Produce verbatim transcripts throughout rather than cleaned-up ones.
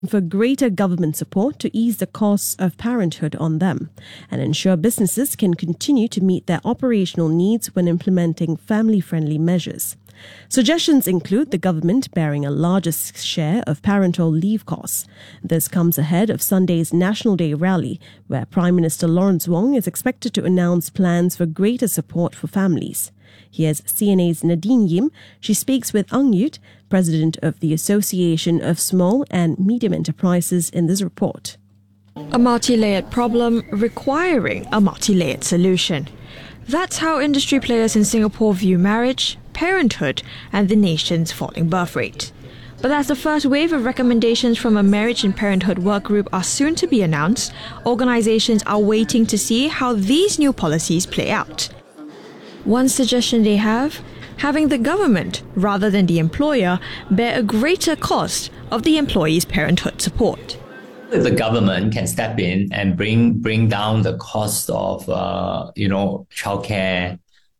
for greater government support to ease the costs of parenthood on them and ensure businesses can continue to meet their operational needs when implementing family-friendly measures. Suggestions include the government bearing a larger share of parental leave costs. This comes ahead of Sunday's National Day rally, where Prime Minister Lawrence Wong is expected to announce plans for greater support for families. Here's C N A's Nadine Yim. She speaks with Ang Yut, president of the Association of Small and Medium Enterprises, in this report. A multi-layered problem requiring a multi-layered solution. That's how industry players in Singapore view marriage, parenthood, and the nation's falling birth rate. But as the first wave of recommendations from a marriage and parenthood work group are soon to be announced, organizations are waiting to see how these new policies play out. One suggestion they have: having the government, rather than the employer, bear a greater cost of the employee's parenthood support. If the government can step in and bring bring down the cost of uh, you know childcare,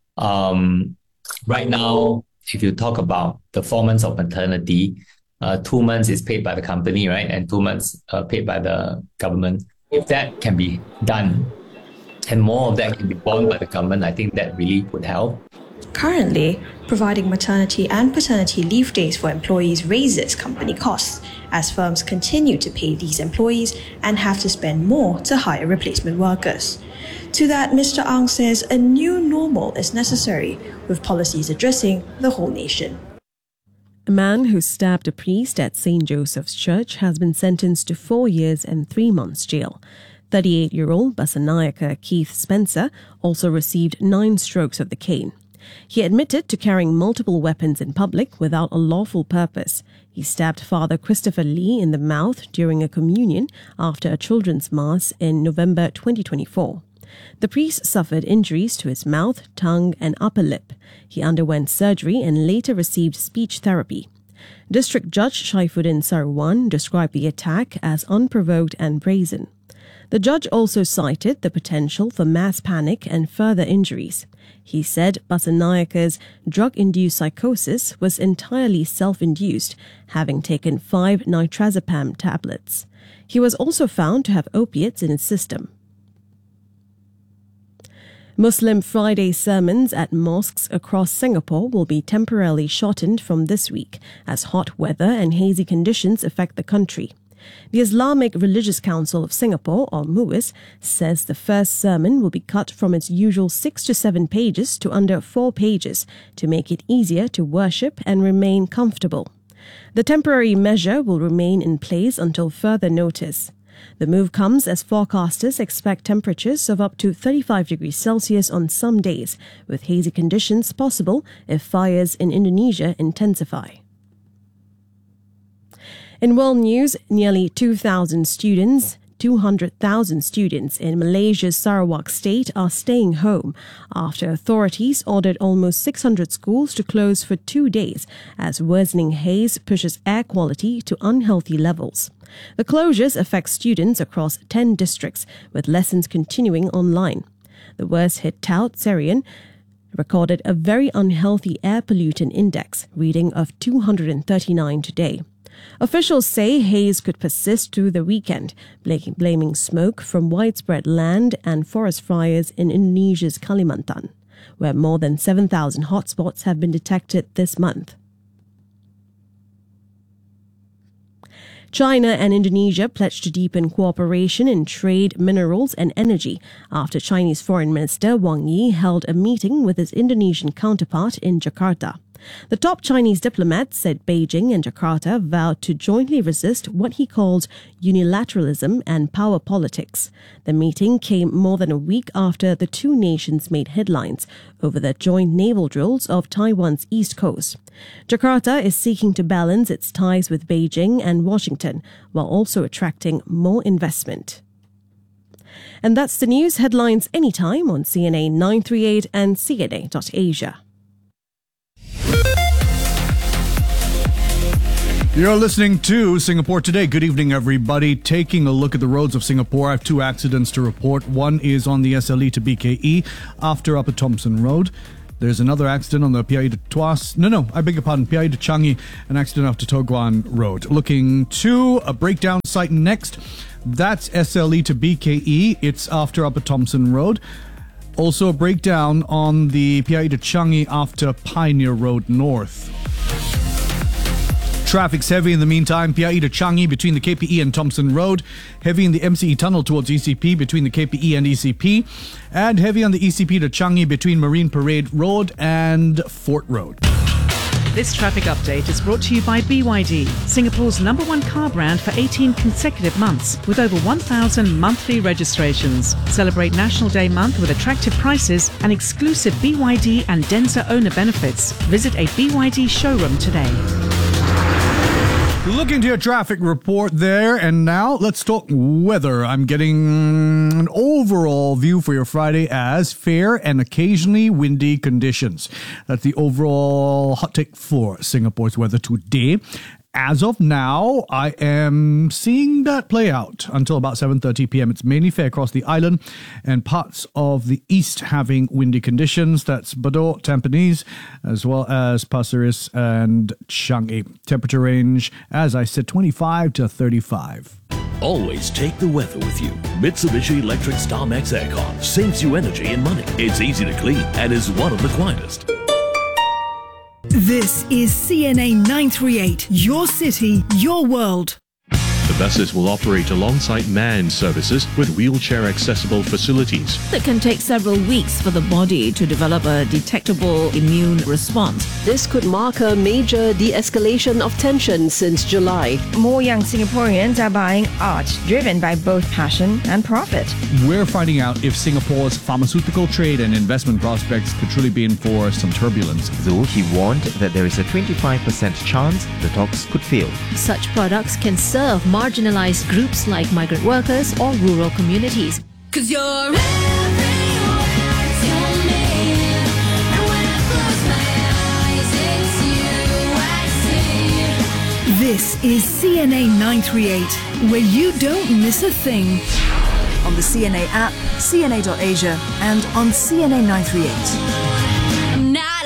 um, right now, if you talk about the four months of maternity, uh, two months is paid by the company, right, and two months uh, paid by the government. If that can be done, and more of that can be borne by the government, I think that really would help. Currently, providing maternity and paternity leave days for employees raises company costs, as firms continue to pay these employees and have to spend more to hire replacement workers. To that, Mister Ang says a new normal is necessary, with policies addressing the whole nation. A man who stabbed a priest at Saint Joseph's Church has been sentenced to four years and three months jail. thirty-eight-year-old Basanayaka Keith Spencer also received nine strokes of the cane. He admitted to carrying multiple weapons in public without a lawful purpose. He stabbed Father Christopher Lee in the mouth during a communion after a children's mass in November twenty twenty-four. The priest suffered injuries to his mouth, tongue, and upper lip. He underwent surgery and later received speech therapy. District Judge Shaifuddin Sarwan described the attack as unprovoked and brazen. The judge also cited the potential for mass panic and further injuries. He said Basanayaka's drug-induced psychosis was entirely self-induced, having taken five nitrazepam tablets. He was also found to have opiates in his system. Muslim Friday sermons at mosques across Singapore will be temporarily shortened from this week as hot weather and hazy conditions affect the country. The Islamic Religious Council of Singapore, or MUIS, says the first sermon will be cut from its usual six to seven pages to under four pages to make it easier to worship and remain comfortable. The temporary measure will remain in place until further notice. The move comes as forecasters expect temperatures of up to thirty-five degrees Celsius on some days, with hazy conditions possible if fires in Indonesia intensify. In world news, nearly two thousand students, two hundred thousand students in Malaysia's Sarawak state are staying home after authorities ordered almost six hundred schools to close for two days as worsening haze pushes air quality to unhealthy levels. The closures affect students across ten districts, with lessons continuing online. The worst-hit Taut Serian recorded a very unhealthy air pollutant index reading of two hundred thirty-nine today. Officials say haze could persist through the weekend, blaming smoke from widespread land and forest fires in Indonesia's Kalimantan, where more than seven thousand hotspots have been detected this month. China and Indonesia pledged to deepen cooperation in trade, minerals and energy after Chinese Foreign Minister Wang Yi held a meeting with his Indonesian counterpart in Jakarta. The top Chinese diplomat said Beijing and Jakarta vowed to jointly resist what he called unilateralism and power politics. The meeting came more than a week after the two nations made headlines over the joint naval drills of Taiwan's east coast. Jakarta is seeking to balance its ties with Beijing and Washington while also attracting more investment. And that's the news headlines anytime on C N A nine thirty-eight and C N A dot Asia. You're listening to Singapore Today. Good evening, everybody. Taking a look at the roads of Singapore, I have two accidents to report. One is on the S L E to B K E after Upper Thomson Road. There's another accident on the P I E to Tuas. No, no, I beg your pardon. P I E to Changi, an accident off to Toguan Road. Looking to a breakdown site next. That's S L E to B K E. It's after Upper Thompson Road. Also a breakdown on the P I E to Changi after Pioneer Road North. Traffic's heavy in the meantime. P I E to Changi between the K P E and Thompson Road. Heavy in the M C E tunnel towards E C P between the K P E and E C P. And heavy on the E C P to Changi between Marine Parade Road and Fort Road. This traffic update is brought to you by B Y D, Singapore's number one car brand for eighteen consecutive months, with over one thousand monthly registrations. Celebrate National Day month with attractive prices and exclusive B Y D and Denza owner benefits. Visit a B Y D showroom today. Looking to your traffic report there, and now let's talk weather. I'm getting an overall view for your Friday as fair and occasionally windy conditions. That's the overall hot take for Singapore's weather today. As of now, I am seeing that play out until about seven thirty p.m. It's mainly fair across the island and parts of the east having windy conditions. That's Bedok, Tampines, as well as Pasir Ris and Changi. Temperature range, as I said, twenty-five to thirty-five. Always take the weather with you. Mitsubishi Electric StarMax Aircon saves you energy and money. It's easy to clean and is one of the quietest. This is C N A nine thirty-eight, your city, your world. The buses will operate alongside manned services with wheelchair-accessible facilities. It can take several weeks for the body to develop a detectable immune response. This could mark a major de-escalation of tension since July. More young Singaporeans are buying art driven by both passion and profit. We're finding out if Singapore's pharmaceutical trade and investment prospects could truly be in for some turbulence. Though he warned that there is a twenty-five percent chance the talks could fail. Such products can serve marginalized groups like migrant workers or rural communities. 'Cause you're everywhere to me, and when I close my eyes, it's you I see. This is C N A nine thirty-eight, where you don't miss a thing. On the C N A app, C N A dot asia, and on C N A nine thirty-eight. I'm not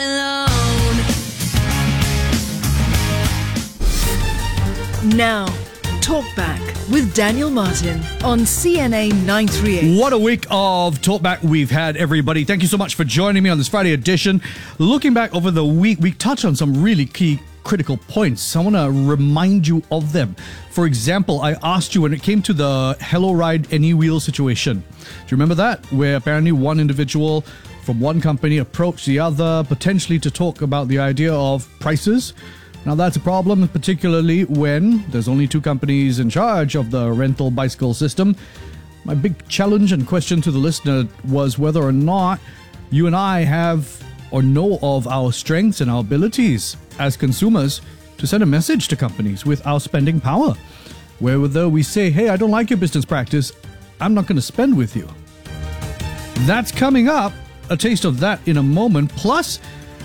alone. Now, Talkback with Daniel Martin on C N A nine thirty-eight. What a week of Talkback we've had, everybody. Thank you so much for joining me on this Friday edition. Looking back over the week, we touched on some really key critical points. I want to remind you of them. For example, I asked you when it came to the Hello Ride Any Wheel situation. Do you remember that? Where apparently one individual from one company approached the other, potentially to talk about the idea of prices. Now, that's a problem, particularly when there's only two companies in charge of the rental bicycle system. My big challenge and question to the listener was whether or not you and I have or know of our strengths and our abilities as consumers to send a message to companies with our spending power. Whether we say, hey, I don't like your business practice, I'm not going to spend with you. That's coming up. A taste of that in a moment. Plus,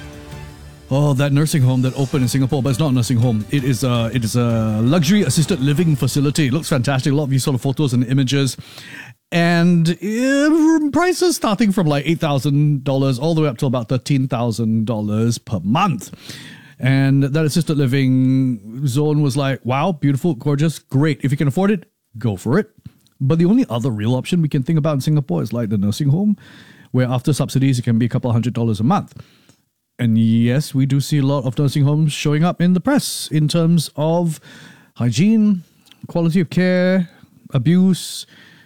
oh, that nursing home that opened in Singapore, but it's not a nursing home. It is a, it is a luxury assisted living facility. It looks fantastic. A lot of you saw the photos and images. And uh, prices starting from like eight thousand dollars all the way up to about thirteen thousand dollars per month. And that assisted living zone was like, wow, beautiful, gorgeous, great. If you can afford it, go for it. But the only other real option we can think about in Singapore is like the nursing home, where after subsidies, it can be a couple hundred dollars a month. And yes, we do see a lot of nursing homes showing up in the press in terms of hygiene, quality of care, abuse.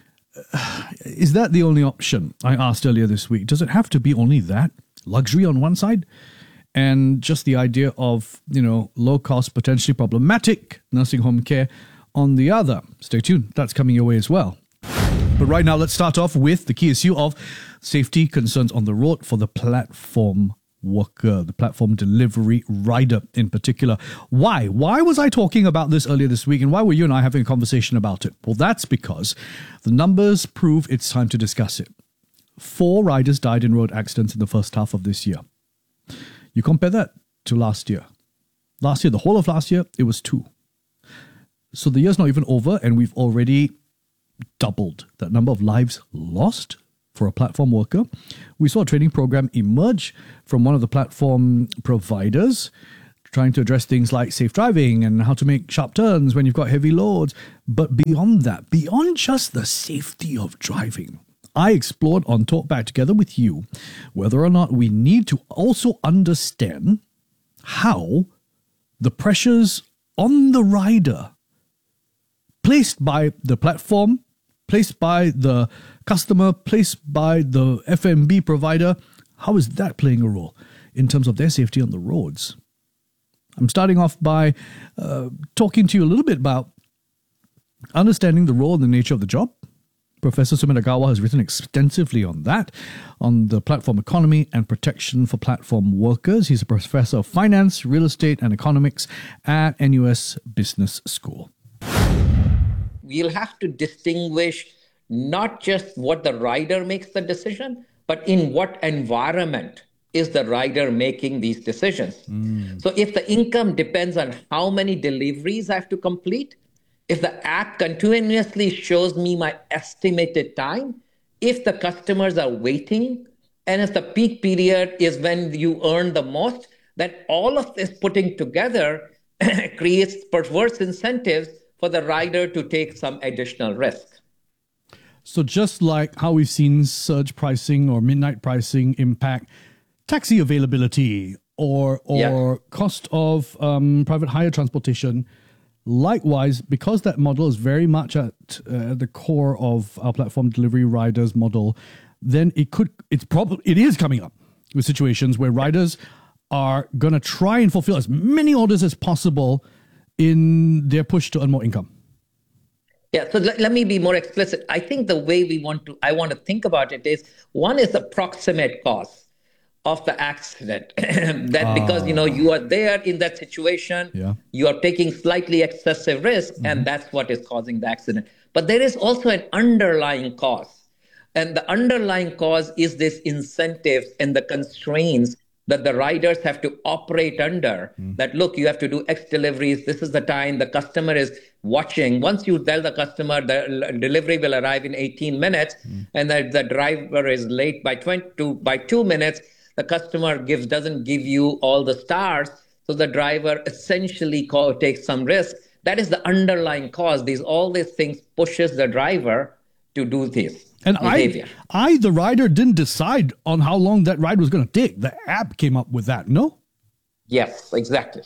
Is that the only option? I asked earlier this week. Does it have to be only that? Luxury on one side and just the idea of, you know, low cost, potentially problematic nursing home care on the other. Stay tuned. That's coming your way as well. But right now, let's start off with the key issue of safety concerns on the road for the platform worker, the platform delivery rider in particular. Why? Why was I talking about this earlier this week, and why were you and I having a conversation about it? Well, that's because the numbers prove it's time to discuss it. Four riders died in road accidents in the first half of this year. You compare that to last year. Last year, the whole of last year, it was two. So the year's not even over, and we've already doubled that number of lives lost for a platform worker. We saw a training program emerge from one of the platform providers, trying to address things like safe driving and how to make sharp turns when you've got heavy loads. But beyond that, beyond just the safety of driving, I explored on Talkback together with you whether or not we need to also understand how the pressures on the rider placed by the platform, placed by the customer, placed by the F and B provider, how is that playing a role in terms of their safety on the roads? I'm starting off by uh, talking to you a little bit about understanding the role and the nature of the job. Professor Sumit Agarwal has written extensively on that, on the platform economy and protection for platform workers. He's a professor of finance, real estate, and economics at N U S Business School. We'll have to distinguish not just what the rider makes the decision, but in what environment is the rider making these decisions. Mm. So if the income depends on how many deliveries I have to complete, if the app continuously shows me my estimated time, if the customers are waiting, and if the peak period is when you earn the most, then all of this putting together creates perverse incentives for the rider to take some additional risk. So just like how we've seen surge pricing or midnight pricing impact taxi availability or or yeah. cost of um, private hire transportation, likewise, because that model is very much at uh, the core of our platform delivery riders model, then it could it's probably it is coming up with situations where riders are going to try and fulfill as many orders as possible in their push to earn more income. Yeah, so let, let me be more explicit. I think the way we want to, I want to think about it is, one is the proximate cause of the accident. that ah. Because, you know, you are there in that situation, yeah. you are taking slightly excessive risk, mm-hmm. and that's what is causing the accident. But there is also an underlying cause. And the underlying cause is this incentives and the constraints that the riders have to operate under, mm. that, look, you have to do X deliveries. This is the time the customer is watching. Once you tell the customer the delivery will arrive in eighteen minutes, mm. and that the driver is late by twenty to, by two minutes, the customer gives doesn't give you all the stars. So the driver essentially call, takes some risk. That is the underlying cause. These all these things pushes the driver to do this. And I, I, the rider, didn't decide on how long that ride was going to take. The app came up with that, no? Yes, exactly.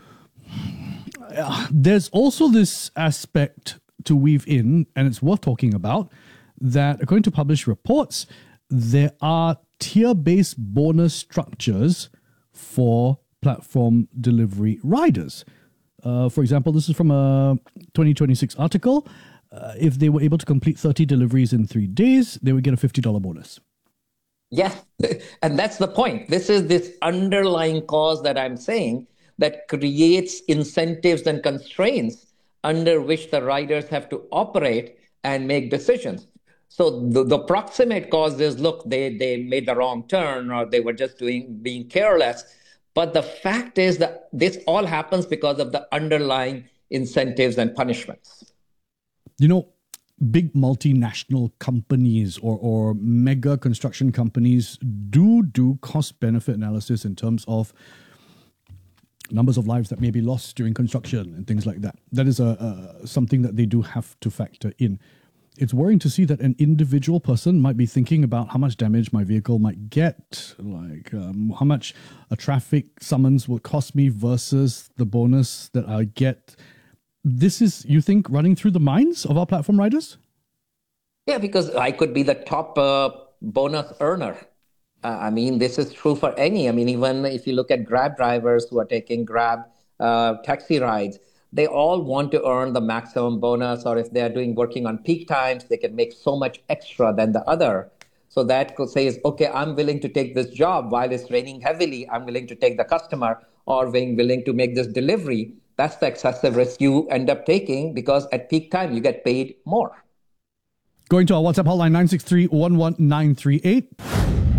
Uh, there's also this aspect to weave in, and it's worth talking about, that according to published reports, there are tier-based bonus structures for platform delivery riders. Uh, for example, this is from a twenty twenty-six article. Uh, if they were able to complete thirty deliveries in three days, they would get a fifty dollars bonus. Yes, and that's the point. This is this underlying cause that I'm saying that creates incentives and constraints under which the riders have to operate and make decisions. So the, the proximate cause is, look, they, they made the wrong turn, or they were just doing being careless. But the fact is that this all happens because of the underlying incentives and punishments. You know, big multinational companies or, or mega construction companies do do cost-benefit analysis in terms of numbers of lives that may be lost during construction and things like that. That is a, a something that they do have to factor in. It's worrying to see that an individual person might be thinking about how much damage my vehicle might get, like um, how much a traffic summons will cost me versus the bonus that I get. This is, you think, running through the minds of our platform riders? Yeah, because I could be the top uh, bonus earner. Uh, I mean, this is true for any. I mean, even if you look at Grab drivers who are taking Grab uh, taxi rides, they all want to earn the maximum bonus, or if they're doing working on peak times, they can make so much extra than the other. So that could say is, okay, I'm willing to take this job while it's raining heavily. I'm willing to take the customer, or being willing to make this delivery. That's the excessive risk you end up taking, because at peak time, you get paid more. Going to our WhatsApp hotline, nine six three, one one nine three eight.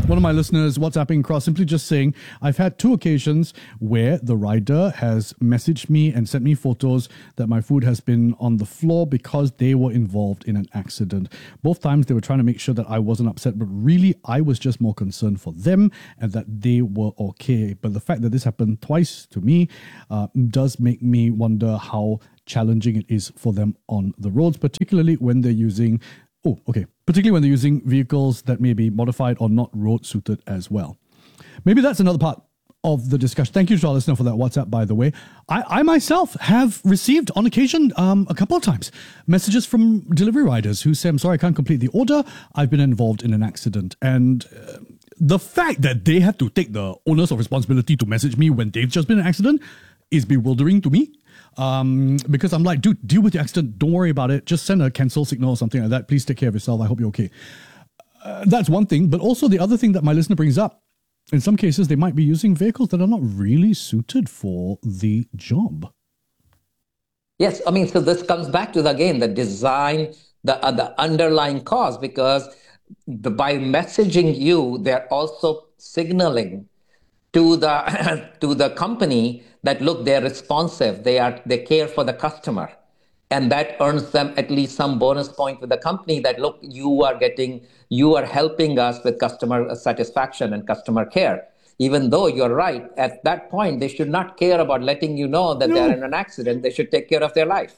One of my listeners WhatsApping across simply just saying, I've had two occasions where the rider has messaged me and sent me photos that my food has been on the floor because they were involved in an accident. Both times they were trying to make sure that I wasn't upset, but really I was just more concerned for them and that they were okay. But the fact that this happened twice to me uh, does make me wonder how challenging it is for them on the roads, particularly when they're using Oh, okay. Particularly when they're using vehicles that may be modified or not road suited as well. Maybe that's another part of the discussion. Thank you to our listener for that WhatsApp, by the way. I, I myself have received on occasion um, a couple of times messages from delivery riders who say, I'm sorry, I can't complete the order. I've been involved in an accident. And uh, the fact that they have to take the onus of responsibility to message me when they've just been in an accident is bewildering to me. Um, because I'm like, dude, deal with the accident. Don't worry about it. Just send a cancel signal or something like that. Please take care of yourself. I hope you're okay. Uh, that's one thing. But also the other thing that my listener brings up, in some cases, they might be using vehicles that are not really suited for the job. Yes, I mean, so this comes back to, the, again, the design, the, uh, the underlying cause, because the, by messaging you, they're also signaling to the to the company that, look, they're responsive, they are they care for the customer, and that earns them at least some bonus point with the company that, look, you are getting you are helping us with customer satisfaction and customer care. Even though you're right, at that point they should not care about letting you know that no. they're in an accident. They should take care of their life.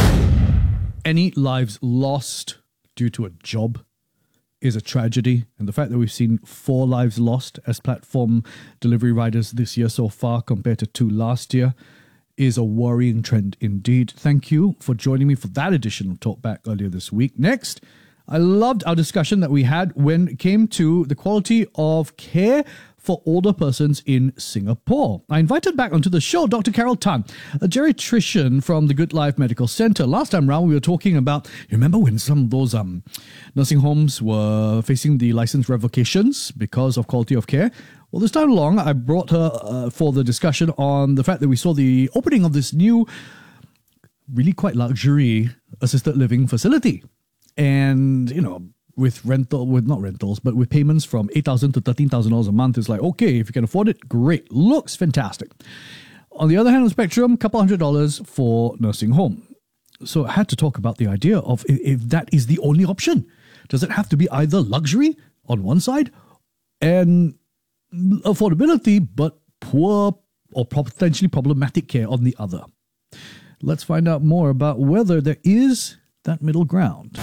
Any lives lost due to a job is a tragedy, and the fact that we've seen four lives lost as platform delivery riders this year so far compared to two last year is a worrying trend indeed. Thank you for joining me for that edition of Talkback earlier this week. Next, I loved our discussion that we had when it came to the quality of care for older persons in Singapore. I invited back onto the show Doctor Carol Tan, a geriatrician from the Good Life Medical Centre. Last time round, we were talking about, you remember when some of those um, nursing homes were facing the license revocations because of quality of care? Well, this time along, I brought her uh, for the discussion on the fact that we saw the opening of this new, really quite luxury assisted living facility. And, you know, with rental, with not rentals, but with payments from eight thousand dollars to thirteen thousand dollars a month, it's like, okay, if you can afford it, great. Looks fantastic. On the other hand of the spectrum, a couple hundred dollars for nursing home. So I had to talk about the idea of if, if that is the only option. Does it have to be either luxury on one side and affordability, but poor or potentially problematic care on the other? Let's find out more about whether there is that middle ground.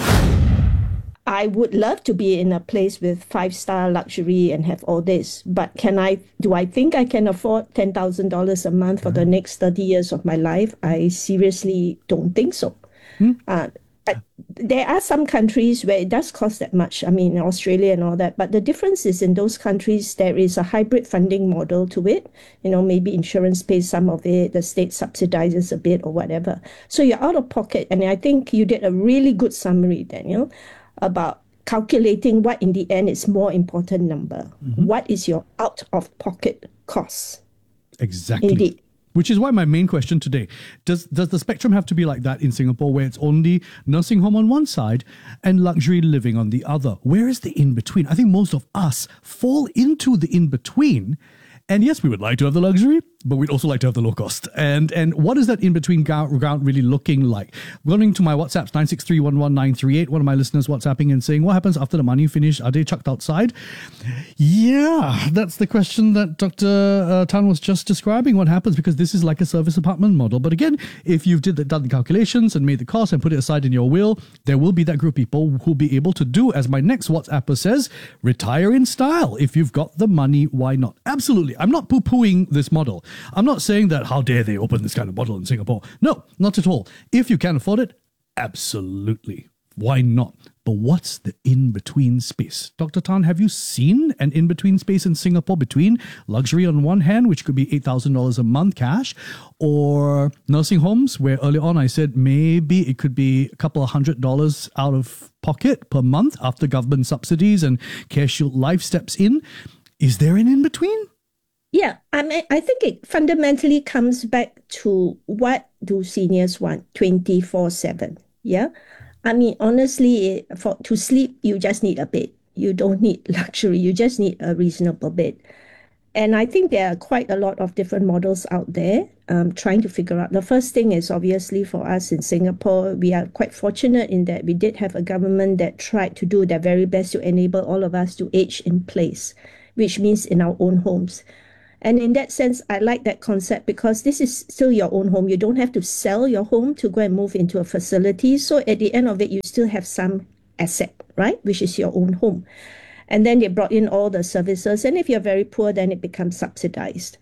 I would love to be in a place with five-star luxury and have all this, but can I? Do I think I can afford ten thousand dollars a month for the next thirty years of my life? I seriously don't think so. Hmm? Uh, I, there are some countries where it does cost that much. I mean, Australia and all that. But the difference is in those countries, there is a hybrid funding model to it. You know, maybe insurance pays some of it, the state subsidizes a bit or whatever. So you're out of pocket. And I think you did a really good summary, Daniel, about calculating what in the end is more important number. Mm-hmm. What is your out-of-pocket costs? Exactly. Indeed. Which is why my main question today, does does the spectrum have to be like that in Singapore where it's only nursing home on one side and luxury living on the other? Where is the in-between? I think most of us fall into the in-between. And yes, we would like to have the luxury, but we'd also like to have the low cost. And and what is that in-between ground really looking like? Going to my WhatsApps, nine six three one one nine three eight. One of my listeners WhatsApping and saying, what happens after the money finish? Are they chucked outside? Yeah, that's the question that Doctor Uh, Tan was just describing. What happens? Because this is like a service apartment model. But again, if you've did the, done the calculations and made the cost and put it aside in your will, there will be that group of people who'll be able to do, as my next WhatsApper says, retire in style. If you've got the money, why not? Absolutely. I'm not poo-pooing this model. I'm not saying that how dare they open this kind of model in Singapore. No, not at all. If you can afford it, absolutely. Why not? But what's the in-between space? Doctor Tan, have you seen an in-between space in Singapore between luxury on one hand, which could be eight thousand dollars a month cash, or nursing homes, where earlier on I said maybe it could be a couple of hundred dollars out of pocket per month after government subsidies and CareShield Life steps in? Is there an in-between? Yeah, I mean, I think it fundamentally comes back to what do seniors want twenty-four seven, yeah? I mean, honestly, for to sleep, you just need a bed. You don't need luxury. You just need a reasonable bed. And I think there are quite a lot of different models out there um, trying to figure out. The first thing is obviously for us in Singapore, we are quite fortunate in that we did have a government that tried to do their very best to enable all of us to age in place, which means in our own homes. And in that sense, I like that concept because this is still your own home. You don't have to sell your home to go and move into a facility. So at the end of it, you still have some asset, right? Which is your own home. And then they brought in all the services. And if you're very poor, then it becomes subsidized.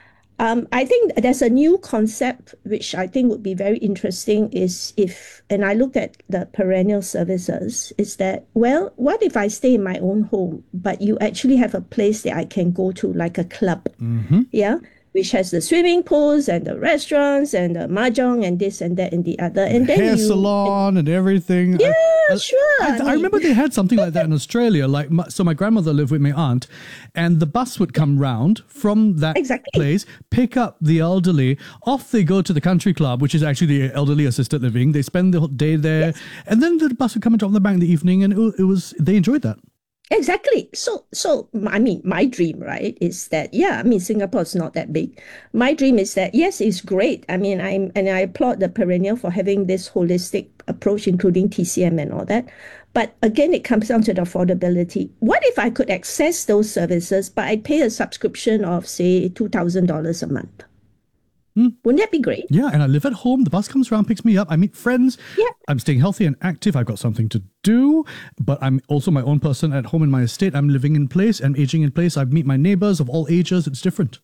Um, I think there's a new concept which I think would be very interesting is if, and I looked at the perennial services, is that, well, what if I stay in my own home, but you actually have a place that I can go to, like a club, Mm-hmm. yeah, which has the swimming pools and the restaurants and the mahjong and this and that and the other. And then Hair you, salon and everything. Yeah, I, sure. I, I I mean- remember they had something like that in Australia. Like, my, so my grandmother lived with my aunt, and the bus would come round from that Exactly. place, pick up the elderly. Off they go to the country club, which is actually the elderly assisted living. They spend the whole day there, and then the bus would come and drop them back in the evening, and it, wa- it was they enjoyed that. Exactly. So, so I mean, my dream, right, is that, yeah, I mean, Singapore is not that big. My dream is that, yes, it's great. I mean, I'm, and I applaud the Perennial for having this holistic approach, including T C M and all that. But again, it comes down to the affordability. What if I could access those services, but I pay a subscription of, say, two thousand dollars a month? Wouldn't that be great? Yeah, and I live at home. The bus comes around, picks me up. I meet friends. Yeah. I'm staying healthy and active. I've got something to do, but I'm also my own person at home in my estate. I'm living in place. I'm aging in place. I meet my neighbors of all ages. It's different.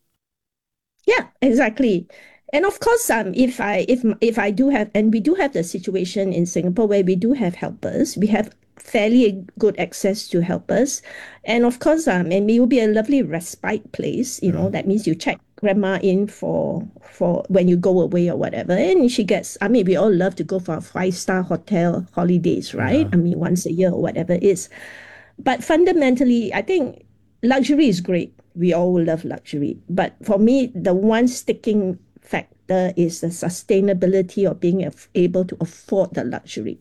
Yeah, exactly. And of course, um, if I if if I do have, and we do have the situation in Singapore where we do have helpers, we have fairly good access to helpers, and of course, um, and it will be a lovely respite place. You know, that means you check grandma in for for when you go away or whatever, and she gets. I mean, we all love to go for a five star hotel holidays, right? I mean, once a year or whatever it is. But fundamentally, I think luxury is great. We all love luxury, but for me, the one sticking factor is the sustainability of being af- able to afford the luxury.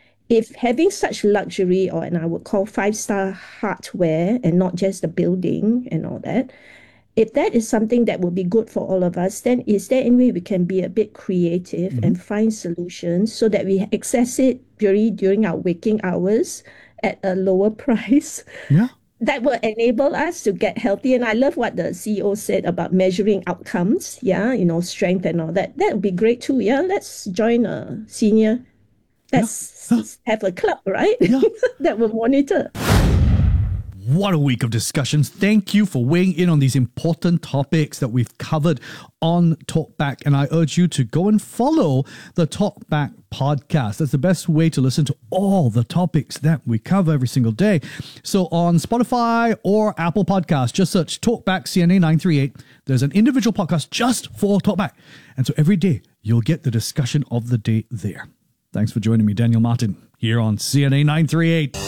If having such luxury, or and I would call five-star hardware and not just the building and all that, if that is something that would be good for all of us, then is there any way we can be a bit creative and find solutions so that we access it during, during our waking hours at a lower price? Yeah. That will enable us to get healthy. And I love what the C E O said about measuring outcomes. Yeah, you know, strength and all that. That would be great too. Yeah, let's join a senior. Let's have a club, right? That will monitor. What a week of discussions. Thank you for weighing in on these important topics that we've covered on Talkback. And I urge you to go and follow the Talkback podcast. That's the best way to listen to all the topics that we cover every single day. So on Spotify or Apple Podcasts, just search Talkback C N A nine three eight. There's an individual podcast just for Talkback. And so every day you'll get the discussion of the day there. Thanks for joining me, Daniel Martin, here on C N A nine three eight.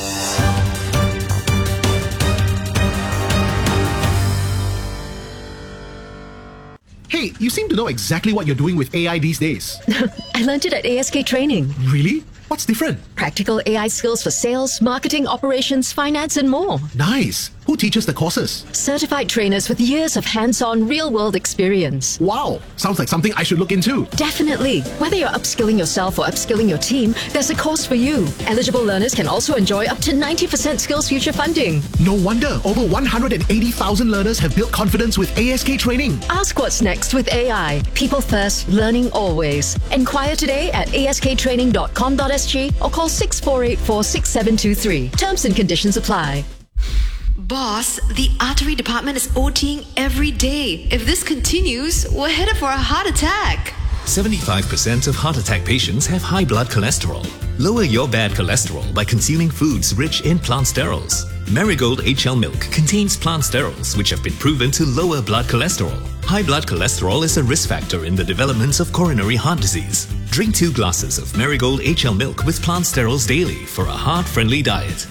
Hey, you seem to know exactly what you're doing with A I these days. I learned it at A S K Training. Really? What's different? Practical A I skills for sales, marketing, operations, finance, and more. Nice. Who teaches the courses? Certified trainers with years of hands-on, real-world experience. Wow. Sounds like something I should look into. Definitely. Whether you're upskilling yourself or upskilling your team, there's a course for you. Eligible learners can also enjoy up to ninety percent SkillsFuture funding. No wonder over one hundred eighty thousand learners have built confidence with A S K Training. Ask what's next with A I. People first, learning always. Inquire today at a s k training dot com dot s g or call six four eight four, six seven two three. Terms and conditions apply. Boss, the artery department is OTing every day. If this continues, we're headed for a heart attack. seventy-five percent of heart attack patients have high blood cholesterol. Lower your bad cholesterol by consuming foods rich in plant sterols. Marigold H L milk contains plant sterols which have been proven to lower blood cholesterol. High blood cholesterol is a risk factor in the development of coronary heart disease. Drink two glasses of Marigold H L milk with plant sterols daily for a heart-friendly diet.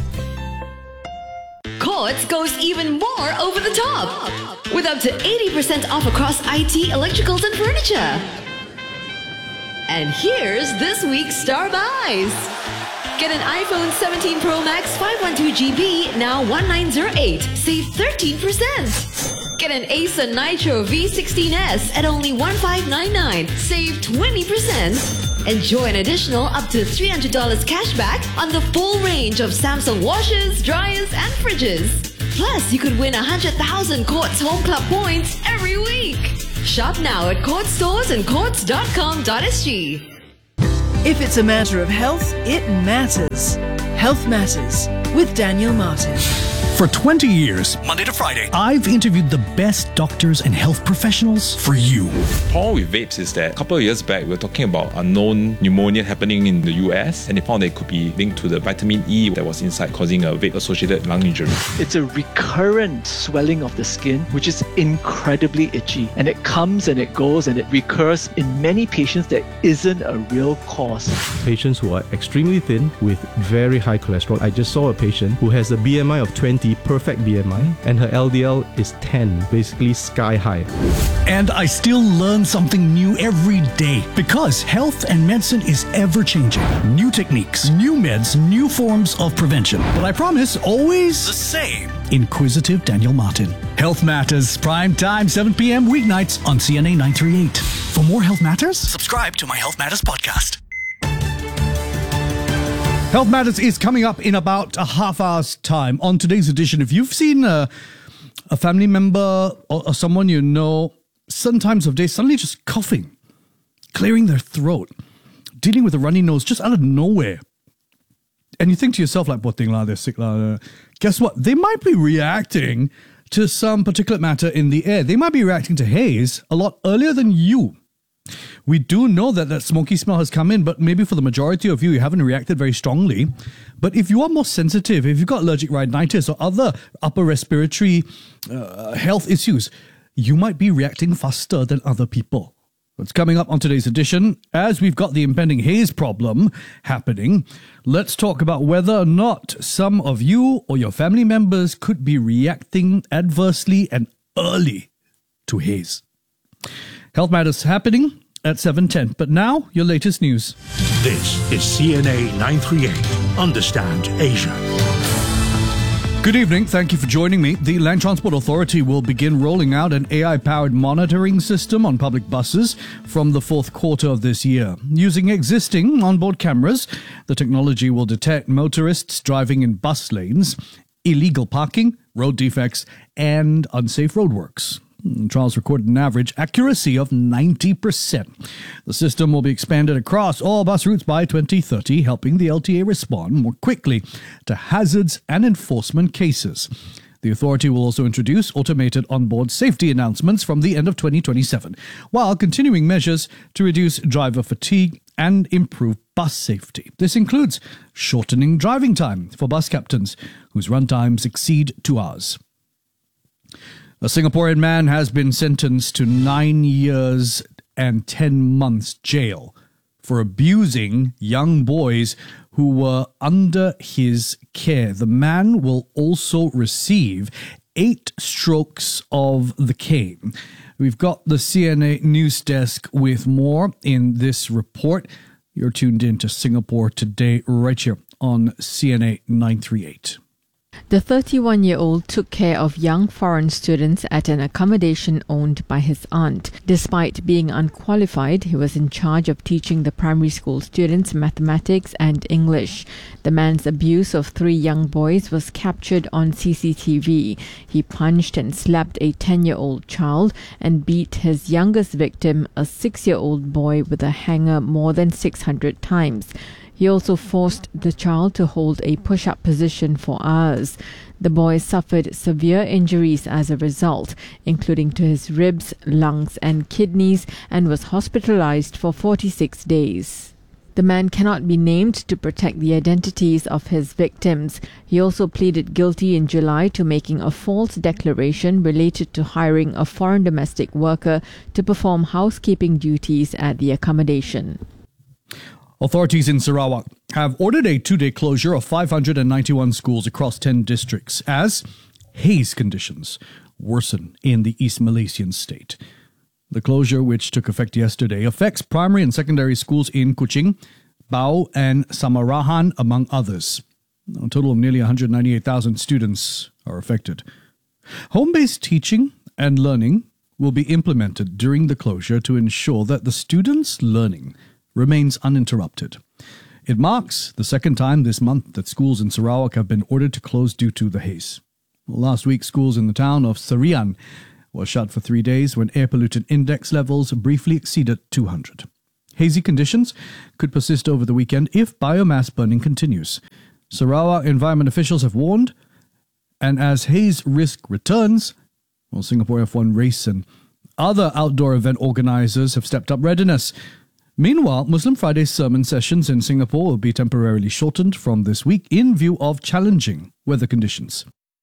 Courts goes even more over the top with up to eighty percent off across I T, electricals, and furniture. And here's this week's Star Buys. Get an iPhone seventeen Pro Max five twelve G B, now nineteen oh eight. Save thirteen percent. Get an Acer Nitro V sixteen S at only fifteen ninety-nine. Save twenty percent. Enjoy an additional up to three hundred dollars cashback on the full range of Samsung washers, dryers, and fridges. Plus, you could win one hundred thousand Quartz Home Club points every week. Shop now at Quartz stores and quartz dot com dot s g. If it's a matter of health, it matters. Health Matters with Daniel Martin. For twenty years, Monday to Friday, I've interviewed the best doctors and health professionals for you. The problem with vapes is that a couple of years back, we were talking about unknown pneumonia happening in the U S, and they found that it could be linked to the vitamin E that was inside, causing a vape-associated lung injury. It's a recurrent swelling of the skin, which is incredibly itchy, and it comes and it goes and it recurs in many patients that isn't a real cause. Patients who are extremely thin with very high cholesterol. I just saw a patient who has a B M I of twenty, perfect B M I, and her L D L is ten, basically sky high. And I still learn something new every day because health and medicine is ever changing. New techniques, new meds, new forms of prevention. But I promise, always the same. Inquisitive Daniel Martin. Health Matters, prime time, seven p.m. weeknights on C N A nine thirty-eight. For more Health Matters, subscribe to my Health Matters podcast. Health Matters is coming up in about a half hour's time. On today's edition, if you've seen a, a family member or, or someone you know, certain times of day, suddenly just coughing, clearing their throat, dealing with a runny nose just out of nowhere, and you think to yourself, like, "Poor thing lah, they're sick lah." Guess what? They might be reacting to some particulate matter in the air. They might be reacting to haze a lot earlier than you. We do know that that smoky smell has come in, but maybe for the majority of you, you haven't reacted very strongly. But if you are more sensitive, if you've got allergic rhinitis or other upper respiratory uh, health issues, you might be reacting faster than other people. What's coming up on today's edition, as we've got the impending haze problem happening, let's talk about whether or not some of you or your family members could be reacting adversely and early to haze. Health Matters happening at seven ten. But now, your latest news. This is C N A nine thirty-eight. Understand Asia. Good evening. Thank you for joining me. The Land Transport Authority will begin rolling out an A I-powered monitoring system on public buses from the fourth quarter of this year. Using existing onboard cameras, the technology will detect motorists driving in bus lanes, illegal parking, road defects, and unsafe roadworks. Trials recorded an average accuracy of ninety percent. The system will be expanded across all bus routes by twenty thirty, helping the L T A respond more quickly to hazards and enforcement cases. The authority will also introduce automated onboard safety announcements from the end of twenty twenty-seven, while continuing measures to reduce driver fatigue and improve bus safety. This includes shortening driving time for bus captains whose run times exceed two hours. A Singaporean man has been sentenced to nine years and ten months jail for abusing young boys who were under his care. The man will also receive eight strokes of the cane. We've got the C N A News Desk with more in this report. You're tuned in to Singapore Today right here on C N A nine thirty-eight. The thirty-one-year-old took care of young foreign students at an accommodation owned by his aunt. Despite being unqualified, he was in charge of teaching the primary school students mathematics and English. The man's abuse of three young boys was captured on C C T V. He punched and slapped a ten-year-old child and beat his youngest victim, a six-year-old boy, with a hanger more than six hundred times. He also forced the child to hold a push-up position for hours. The boy suffered severe injuries as a result, including to his ribs, lungs, and kidneys, and was hospitalized for forty-six days. The man cannot be named to protect the identities of his victims. He also pleaded guilty in July to making a false declaration related to hiring a foreign domestic worker to perform housekeeping duties at the accommodation. Authorities in Sarawak have ordered a two-day closure of five hundred ninety-one schools across ten districts as haze conditions worsen in the East Malaysian state. The closure, which took effect yesterday, affects primary and secondary schools in Kuching, Bau and Samarahan, among others. A total of nearly one hundred ninety-eight thousand students are affected. Home-based teaching and learning will be implemented during the closure to ensure that the students' learning remains uninterrupted. It marks the second time this month that schools in Sarawak have been ordered to close due to the haze. Last week, schools in the town of Serian were shut for three days when air pollutant index levels briefly exceeded two hundred. Hazy conditions could persist over the weekend if biomass burning continues. Sarawak environment officials have warned, and as haze risk returns, well, Singapore F one race and other outdoor event organisers have stepped up readiness. Meanwhile, Muslim Friday sermon sessions in Singapore will be temporarily shortened from this week in view of challenging weather conditions.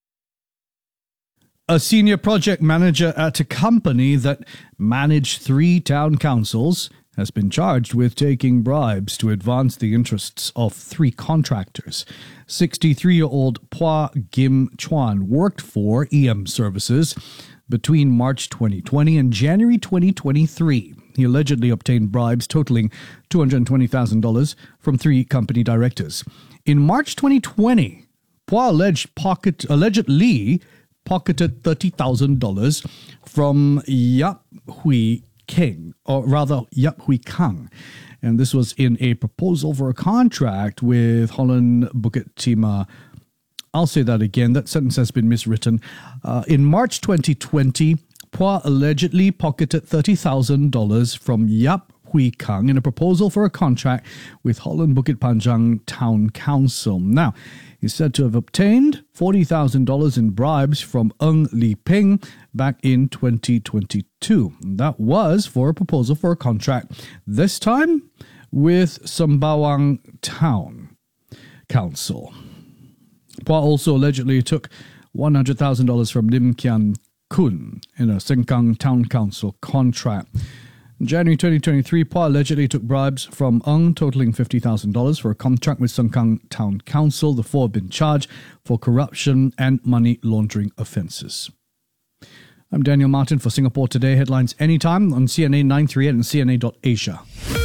A senior project manager at a company that managed three town councils has been charged with taking bribes to advance the interests of three contractors. sixty-three-year-old Pua Gim Chuan worked for E M Services between March twenty twenty and January twenty twenty-three. He allegedly obtained bribes totaling two hundred twenty thousand dollars from three company directors. In March twenty twenty, Pua alleged pocket, allegedly pocketed thirty thousand dollars from Yap Hui Keng, or rather Yap Hui Kang. And this was in a proposal for a contract with Holland Bukit Timah. I'll say that again. That sentence has been miswritten. Uh, in March twenty twenty, Pua allegedly pocketed thirty thousand dollars from Yap Hui Kang in a proposal for a contract with Holland Bukit Panjang Town Council. Now, he's said to have obtained forty thousand dollars in bribes from Ng Li Ping back in twenty twenty-two. That was for a proposal for a contract, this time with Sembawang Town Council. Pua also allegedly took one hundred thousand dollars from Lim Kian Kun in a Sengkang Town Council contract. In January twenty twenty-three, Pua allegedly took bribes from Ng, totaling fifty thousand dollars for a contract with Sengkang Town Council. The four have been charged for corruption and money laundering offences. I'm Daniel Martin for Singapore Today. Headlines anytime on C N A nine thirty-eight and C N A dot Asia.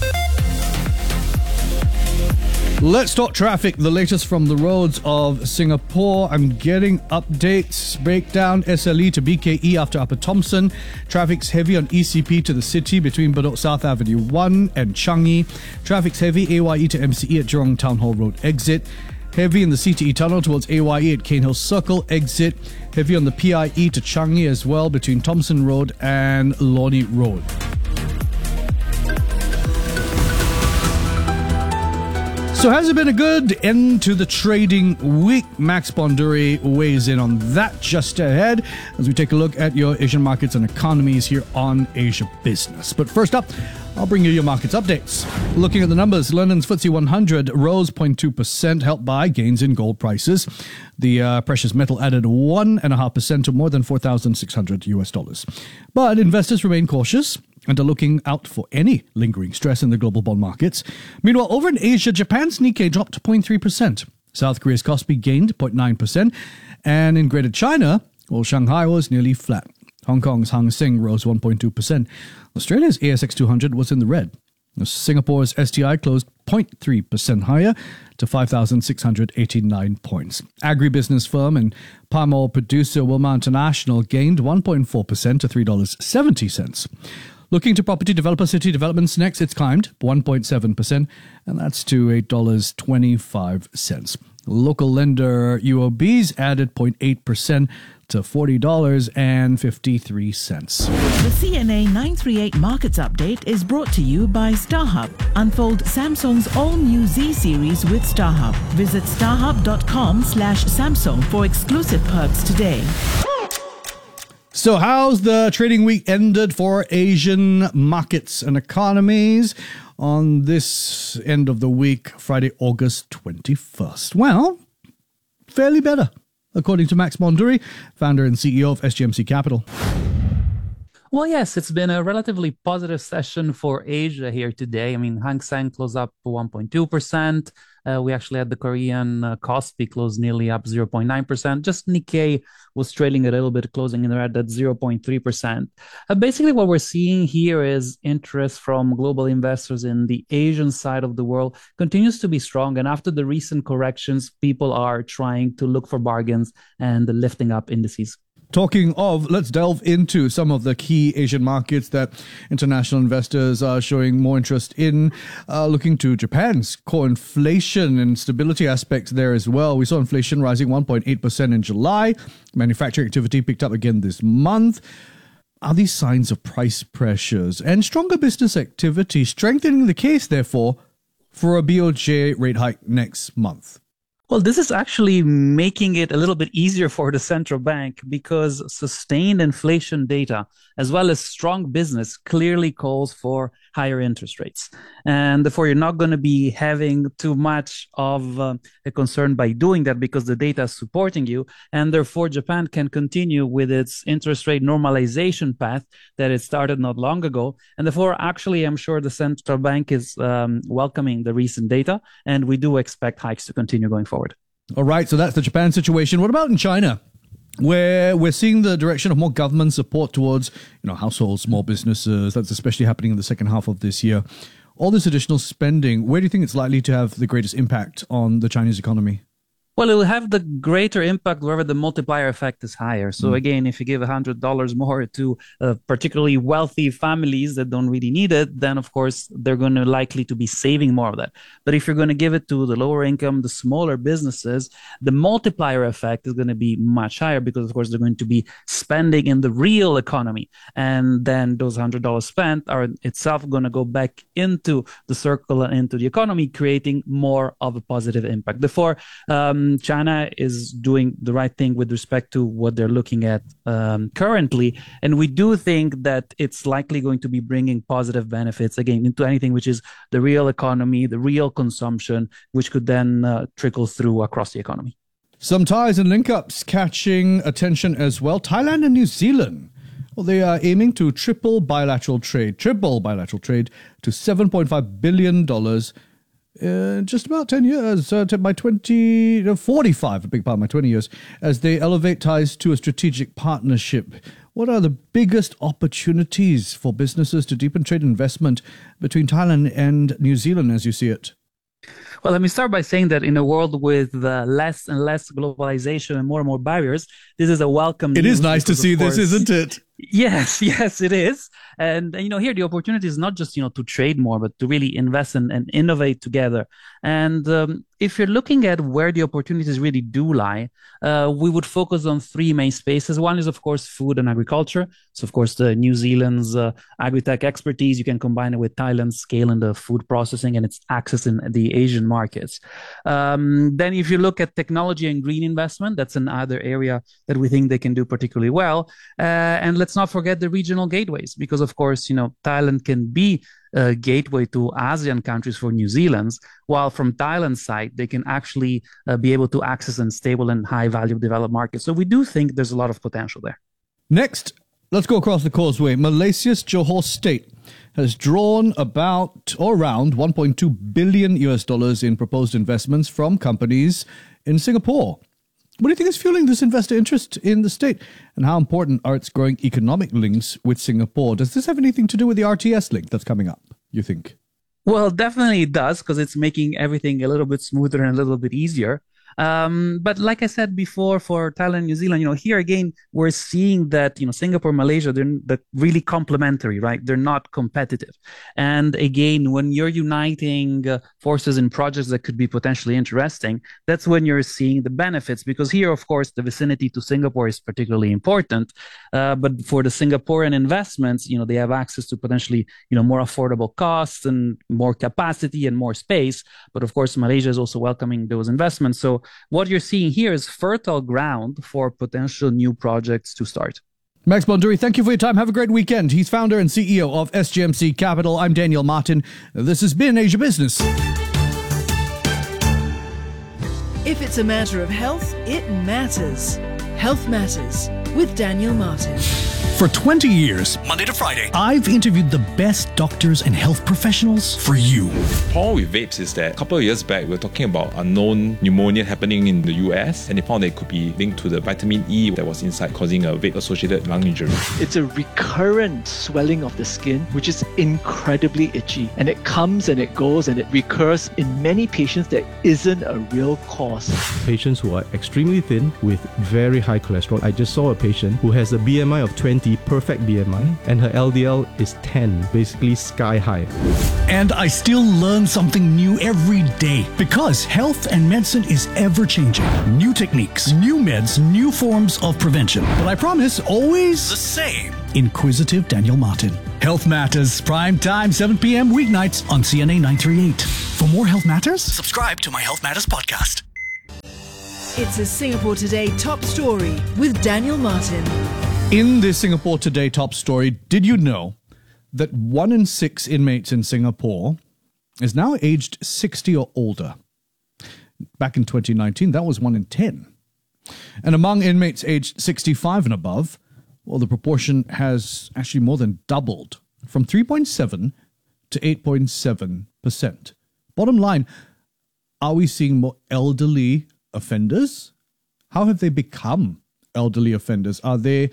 Let's talk traffic, the latest from the roads of Singapore. I'm getting updates. Breakdown S L E to B K E after Upper Thomson. Traffic's heavy on E C P to the city between Bedok South Avenue one and Changi. Traffic's heavy A Y E to M C E at Jurong Town Hall Road exit. Heavy in the C T E tunnel towards A Y E at Cane Hill Circle exit. Heavy on the P I E to Changi as well between Thomson Road and Lornie Road. So has it been a good end to the trading week? Max Bonduri weighs in on that just ahead as we take a look at your Asian markets and economies here on Asia Business. But first up, I'll bring you your markets updates. Looking at the numbers, London's F T S E one hundred rose zero point two percent, helped by gains in gold prices. The uh, precious metal added one point five percent to more than four thousand six hundred US dollars. But investors remain cautious and are looking out for any lingering stress in the global bond markets. Meanwhile, over in Asia, Japan's Nikkei dropped zero point three percent. South Korea's Kospi gained zero point nine percent. And in Greater China, well, Shanghai was nearly flat. Hong Kong's Hang Seng rose one point two percent. Australia's A S X two hundred was in the red. Singapore's S T I closed zero point three percent higher to five thousand six hundred eighty-nine points. Agribusiness firm and palm oil producer Wilmar International gained one point four percent to three dollars and seventy cents. Looking to property developer City Developments next, it's climbed one point seven percent, and that's to eight dollars and twenty-five cents. Local lender U O B's added zero point eight percent to forty dollars and fifty-three cents. The C N A nine thirty-eight Markets Update is brought to you by StarHub. Unfold Samsung's all-new Z series with StarHub. Visit starhub.com slash Samsung for exclusive perks today. So how's the trading week ended for Asian markets and economies on this end of the week, Friday, August twenty-first? Well, fairly better, according to Max Bonduri, founder and C E O of S G M C Capital. Well, yes, it's been a relatively positive session for Asia here today. I mean, Hang Seng closed up one point two percent. Uh, we actually had the Korean uh, Kospi close nearly up zero point nine percent. Just Nikkei was trailing a little bit, closing in the red at zero point three percent. Uh, basically, what we're seeing here is interest from global investors in the Asian side of the world continues to be strong. And after the recent corrections, people are trying to look for bargains and lifting up indices. Talking of, let's delve into some of the key Asian markets that international investors are showing more interest in. Uh, looking to Japan's core inflation and stability aspects there as well. We saw inflation rising one point eight percent in July. Manufacturing activity picked up again this month. Are these signs of price pressures and stronger business activity strengthening the case, therefore, for a B O J rate hike next month? Well, this is actually making it a little bit easier for the central bank because sustained inflation data, as well as strong business, clearly calls for higher interest rates. And therefore, you're not going to be having too much of uh, a concern by doing that because the data is supporting you. And therefore, Japan can continue with its interest rate normalization path that it started not long ago. And therefore, actually, I'm sure the central bank is um, welcoming the recent data, and we do expect hikes to continue going forward. All right, so that's the Japan situation. What about in China, where we're seeing the direction of more government support towards, you know, households, small businesses? That's especially happening in the second half of this year. All this additional spending, where do you think it's likely to have the greatest impact on the Chinese economy? Well, it will have the greater impact wherever the multiplier effect is higher. So Mm. again, if you give one hundred dollars more to uh, particularly wealthy families that don't really need it, then of course they're going to likely to be saving more of that. But if you're going to give it to the lower income, the smaller businesses, the multiplier effect is going to be much higher because of course they're going to be spending in the real economy. And then those one hundred dollars spent are itself going to go back into the circle and into the economy, creating more of a positive impact. Therefore, um, China is doing the right thing with respect to what they're looking at um, currently. And we do think that it's likely going to be bringing positive benefits, again, into anything which is the real economy, the real consumption, which could then uh, trickle through across the economy. Some ties and link-ups catching attention as well. Thailand and New Zealand. Well, they are aiming to triple bilateral trade, triple bilateral trade to seven point five billion dollars in just about ten years, uh, by twenty forty-five, a big part of my twenty years, as they elevate ties to a strategic partnership. What are the biggest opportunities for businesses to deepen trade investment between Thailand and New Zealand as you see it? Well, let me start by saying that in a world with uh, less and less globalization and more and more barriers, this is a welcome It news is nice to because, of see this, course- isn't it? Yes, yes, it is. And, you know, here the opportunity is not just, you know, to trade more, but to really invest and, and innovate together. And um, if you're looking at where the opportunities really do lie, uh, we would focus on three main spaces. One is, of course, food and agriculture. So, of course, the New Zealand's uh, agri-tech expertise, you can combine it with Thailand's scale in the food processing and its access in the Asian markets. Um, then if you look at technology and green investment, that's another area that we think they can do particularly well. Uh, and let's not forget the regional gateways, because of course, you know, Thailand can be a gateway to ASEAN countries for New Zealand's, while from Thailand's side, they can actually uh, be able to access in stable and high value developed markets. So we do think there's a lot of potential there. Next, let's go across the causeway. Malaysia's Johor State has drawn about or around one point two billion U S dollars in proposed investments from companies in Singapore. What do you think is fueling this investor interest in the state? And how important are its growing economic links with Singapore? Does this have anything to do with the R T S link that's coming up, you think? Well, definitely it does, because it's making everything a little bit smoother and a little bit easier. Um, but like I said before, for Thailand, New Zealand, you know, here again, we're seeing that, you know, Singapore, Malaysia, they're, they're really complementary, right? They're not competitive. And again, when you're uniting uh, forces in projects that could be potentially interesting, that's when you're seeing the benefits. Because here, of course, the vicinity to Singapore is particularly important. Uh, but for the Singaporean investments, you know, they have access to potentially, you know, more affordable costs and more capacity and more space. But of course, Malaysia is also welcoming those investments. So what you're seeing here is fertile ground for potential new projects to start. Max Bonduri, thank you for your time. Have a great weekend. He's founder and C E O of S G M C Capital. I'm Daniel Martin. This has been Asia Business. If it's a matter of health, it matters. Health Matters with Daniel Martin. For twenty years, Monday to Friday, I've interviewed the best doctors and health professionals for you. The problem with vapes is that a couple of years back, we were talking about unknown pneumonia happening in the U S, and they found that it could be linked to the vitamin E that was inside, causing a vape-associated lung injury. It's a recurrent swelling of the skin, which is incredibly itchy. And it comes and it goes and it recurs in many patients that isn't a real cause. Patients who are extremely thin with very high cholesterol. I just saw a patient who has a B M I of twenty, perfect B M I, and her L D L is ten, basically sky high. And I still learn something new every day because health and medicine is ever changing. New techniques, new meds, new forms of prevention. But I promise, always the same. Inquisitive Daniel Martin. Health Matters, prime time, seven p.m. weeknights on C N A nine thirty-eight. For more Health Matters, subscribe to my Health Matters podcast. It's a Singapore Today top story with Daniel Martin. In this Singapore Today top story, did you know that one in six inmates in Singapore is now aged sixty or older? Back in twenty nineteen, that was one in ten. And among inmates aged sixty-five and above, well, the proportion has actually more than doubled from three point seven to eight point seven percent. Bottom line, are we seeing more elderly offenders? How have they become elderly offenders? Are they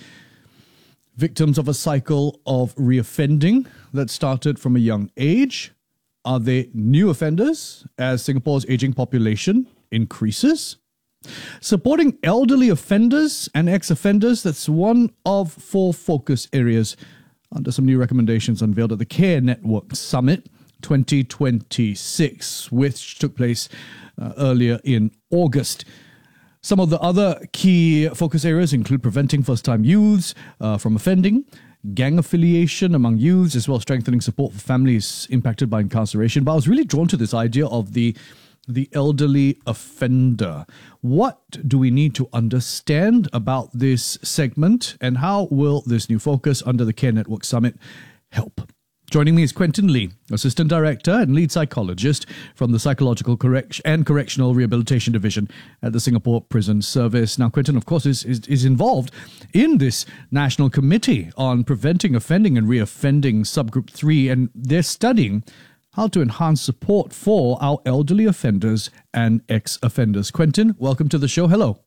victims of a cycle of reoffending that started from a young age? Are they new offenders as Singapore's aging population increases? Supporting elderly offenders and ex-offenders, that's one of four focus areas under some new recommendations unveiled at the Care Network Summit twenty twenty-six, which took place uh, earlier in August. Some of the other key focus areas include preventing first-time youths uh, from offending, gang affiliation among youths, as well as strengthening support for families impacted by incarceration. But I was really drawn to this idea of the, the elderly offender. What do we need to understand about this segment, and how will this new focus under the Care Network Summit help? Joining me is Quentin Lee, Assistant Director and Lead Psychologist from the Psychological Correct- and Correctional Rehabilitation Division at the Singapore Prison Service. Now, Quentin, of course, is, is, is involved in this National Committee on Preventing Offending and Reoffending Subgroup three, and they're studying how to enhance support for our elderly offenders and ex-offenders. Quentin, welcome to the show. Hello.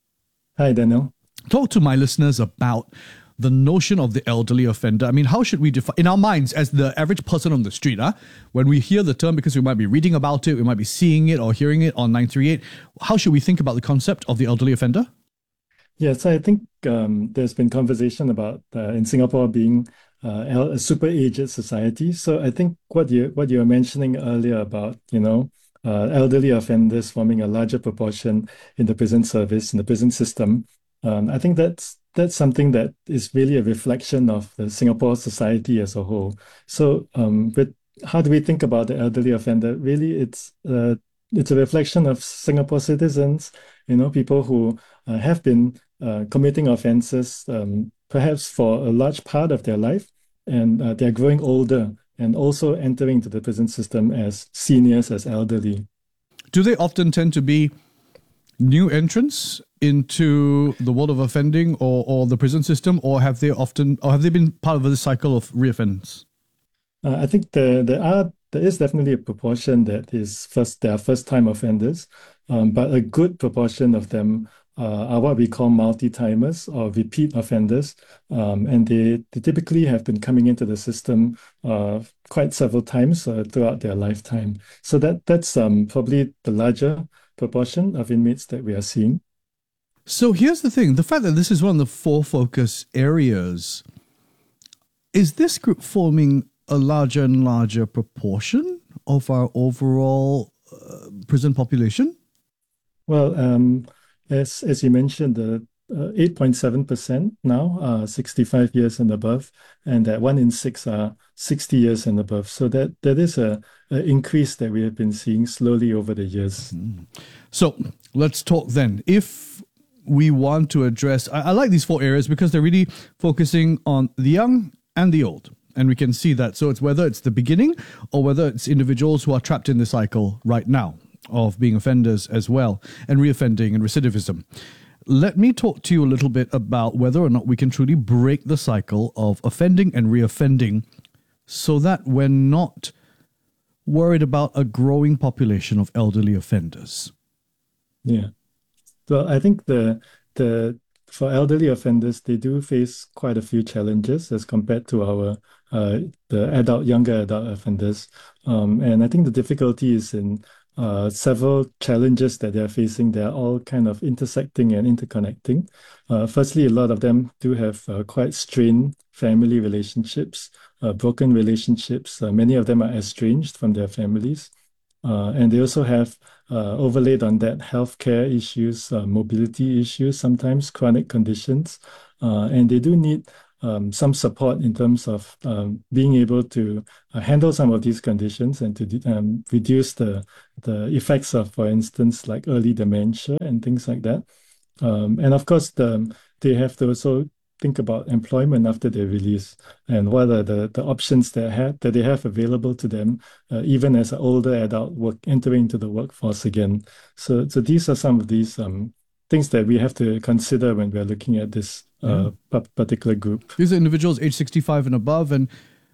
Hi, Daniel. Talk to my listeners about the notion of the elderly offender. I mean, how should we define, in our minds, as the average person on the street, huh? When we hear the term, because we might be reading about it, we might be seeing it or hearing it on nine thirty-eight, how should we think about the concept of the elderly offender? Yes, I think um, there's been conversation about uh, in Singapore being uh, el- a super aged society. So I think what you what you were mentioning earlier about, you know, uh, elderly offenders forming a larger proportion in the prison service, in the prison system, um, I think that's that's something that is really a reflection of the Singapore society as a whole. So, um, but how do we think about the elderly offender? Really, it's uh, it's a reflection of Singapore citizens, you know, people who uh, have been uh, committing offenses, um, perhaps for a large part of their life, and uh, they're growing older and also entering into the prison system as seniors, as elderly. Do they often tend to be new entrants into the world of offending or, or the prison system, or have they often, or have they been part of this cycle of reoffends? Uh, I think there there are there is definitely a proportion that is first they are first time offenders, um, but a good proportion of them uh, are what we call multi-timers or repeat offenders, um, and they, they typically have been coming into the system uh, quite several times uh, throughout their lifetime. So that that's um, probably the larger proportion of inmates that we are seeing. So here's the thing, the fact that this is one of the four focus areas, is this group forming a larger and larger proportion of our overall uh, prison population? Well, um, as as you mentioned, the uh, eight point seven percent now are sixty-five years and above, and that one in six are sixty years and above. So that that is a, a increase that we have been seeing slowly over the years. Mm. So let's talk then. If we want to address, I, I like these four areas because they're really focusing on the young and the old. And we can see that. So it's whether it's the beginning or whether it's individuals who are trapped in the cycle right now of being offenders as well, and reoffending and recidivism. let me talk to you a little bit about whether or not we can truly break the cycle of offending and reoffending so that we're not worried about a growing population of elderly offenders. Yeah. Well, I think the the for elderly offenders, they do face quite a few challenges as compared to our uh, the adult, younger adult offenders. Um, and I think the difficulty is in uh, several challenges that they're facing. They're all kind of intersecting and interconnecting. Uh, firstly, a lot of them do have uh, quite strained family relationships, uh, broken relationships. Uh, many of them are estranged from their families. Uh, and they also have uh, overlaid on that healthcare issues, uh, mobility issues, sometimes chronic conditions. Uh, and they do need um, some support in terms of um, being able to uh, handle some of these conditions and to um, reduce the, the effects of, for instance, like early dementia and things like that. Um, and of course, the, they have to also think about employment after their release and what are the, the options that have that they have available to them, uh, even as an older adult work entering into the workforce again. So, so these are some of these um, things that we have to consider when we're looking at this uh, Yeah. particular group. These are individuals age sixty-five and above, and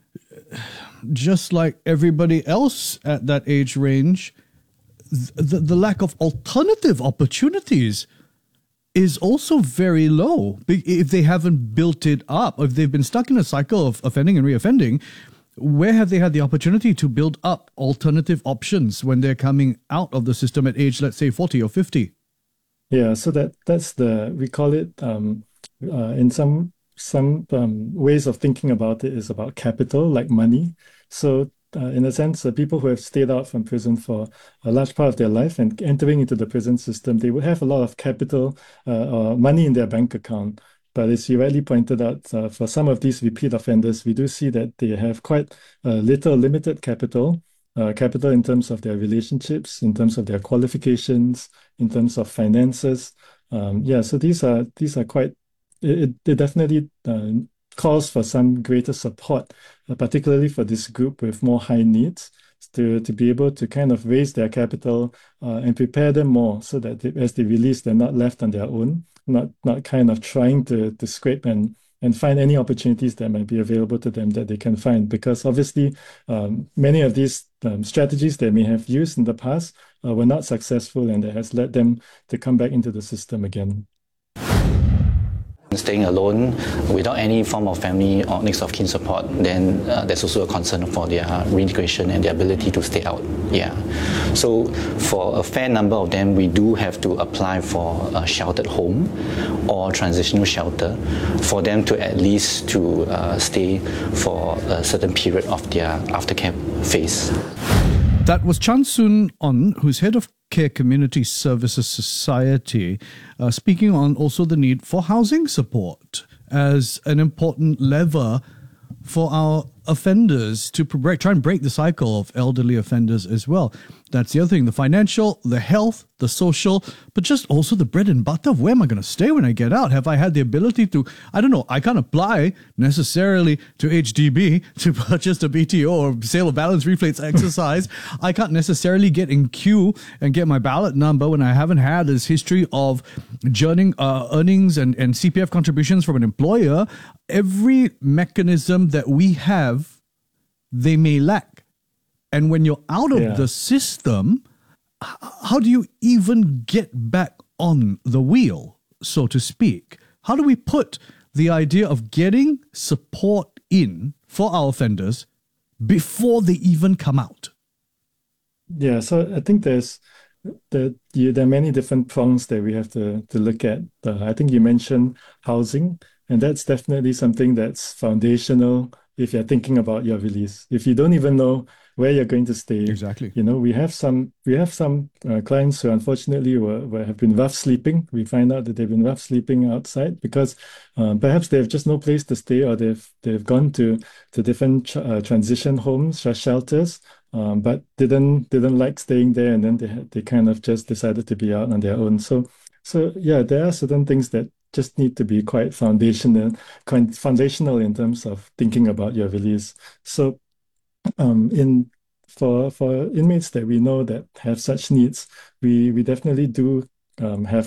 just like everybody else at that age range, the, the lack of alternative opportunities is also very low. If they haven't built it up, if they've been stuck in a cycle of offending and reoffending, where have they had the opportunity to build up alternative options when they're coming out of the system at age, let's say, forty or fifty? Yeah, so that that's the, we call it, um, uh, in some some um, ways of thinking about it is about capital, like money. So uh, in a sense, uh, people who have stayed out from prison for a large part of their life and entering into the prison system, they would have a lot of capital uh, or money in their bank account. But as you rightly pointed out, uh, for some of these repeat offenders, we do see that they have quite uh, little limited capital, uh, capital in terms of their relationships, in terms of their qualifications, in terms of finances. Um, yeah, so these are these are quite, it, it definitely uh, calls for some greater support, uh, particularly for this group with more high needs, to, to be able to kind of raise their capital uh, and prepare them more so that they, as they release, they're not left on their own, not not kind of trying to, to scrape and, and find any opportunities that might be available to them that they can find. Because obviously, um, many of these um, strategies they may have used in the past uh, were not successful, and that has led them to come back into the system again. Staying alone without any form of family or next of kin support, then uh, there's also a concern for their reintegration and their ability to stay out. Yeah. So for a fair number of them, we do have to apply for a sheltered home or transitional shelter for them to at least to uh, stay for a certain period of their aftercare phase. That was Chan Soon On, who's head of Care Community Services Society, uh, speaking on also the need for housing support as an important lever for our offenders to break, try and break the cycle of elderly offenders as well. That's the other thing, the financial, the health, the social, but just also the bread and butter of where am I going to stay when I get out? Have I had the ability to, I don't know, I can't apply necessarily to H D B to purchase a B T O or sale of balance reflex exercise. I can't necessarily get in queue and get my ballot number when I haven't had this history of journeying, uh, earnings and, and C P F contributions from an employer. Every mechanism that we have, they may lack. And when you're out of Yeah. the system, h- how do you even get back on the wheel, so to speak? How do we put the idea of getting support in for our offenders before they even come out? Yeah, so I think there's the, yeah, there are many different prongs that we have to, to look at. Uh, I think you mentioned housing, and that's definitely something that's foundational if you're thinking about your release. If you don't even know where you're going to stay, exactly. You know, we have some we have some uh, clients who unfortunately were, were have been rough sleeping. We find out that they've been rough sleeping outside because um, perhaps they have just no place to stay, or they've they've gone to to different ch- uh, transition homes or shelters, um, but didn't didn't like staying there, and then they had, they kind of just decided to be out on their own. So so yeah, there are certain things that just need to be quite foundational, quite foundational in terms of thinking about your release. So um, in for for inmates that we know that have such needs, we we definitely do um, have a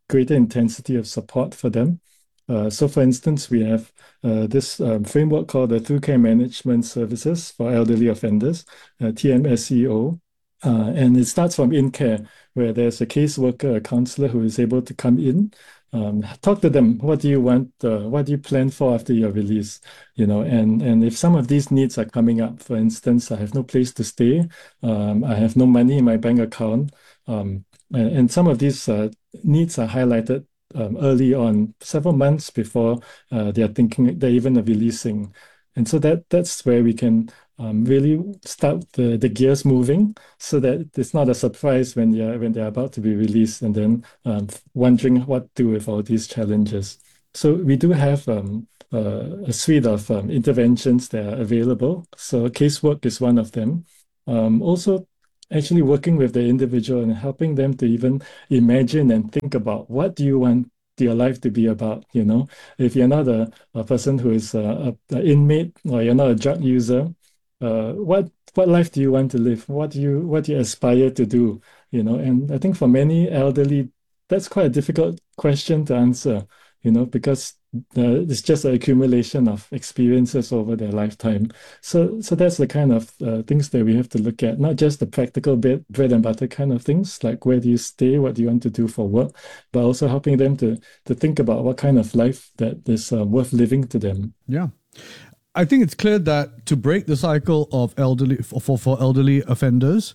greater intensity of support for them. Uh, so, for instance, we have uh, this um, framework called the Through Care Management Services for Elderly Offenders, uh, T M S E O. Uh, and it starts from in-care, where there's a caseworker, a counselor who is able to come in, um, talk to them. What do you want? Uh, what do you plan for after your release? You know, and and if some of these needs are coming up, for instance, I have no place to stay, um, I have no money in my bank account, um, and, and some of these uh, needs are highlighted um, early on, several months before uh, they are thinking they're even releasing. And so that that's where we can um, really start the, the gears moving, so that it's not a surprise when you're when they're about to be released and then um, wondering what to do with all these challenges. So we do have um, uh, a suite of um, interventions that are available. So casework is one of them. Um, also, actually working with the individual and helping them to even imagine and think about what do you want your life to be about. You know, if you're not a, a person who is a, a, a inmate, or you're not a drug user, uh, what what life do you want to live? What do you what do you aspire to do? You know, and I think for many elderly, that's quite a difficult question to answer. You know, because uh, it's just an accumulation of experiences over their lifetime. So, so that's the kind of uh, things that we have to look at, not just the practical bit, bread and butter kind of things, like where do you stay, what do you want to do for work, but also helping them to to think about what kind of life that is uh, worth living to them. Yeah. I think it's clear that to break the cycle of elderly for, for, for elderly offenders